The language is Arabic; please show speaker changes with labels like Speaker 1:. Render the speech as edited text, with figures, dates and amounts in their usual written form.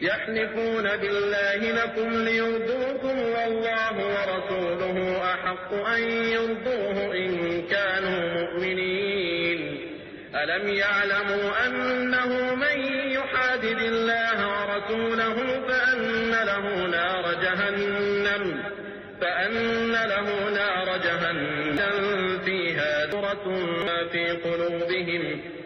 Speaker 1: يحلفون بالله لكم ليرضوكم والله ورسوله أحق أن يرضوه إن كانوا مؤمنين. ألم يعلموا أنه من يحادد الله ورسوله فأن له نار جهنم فيها ذرة في قلوبهم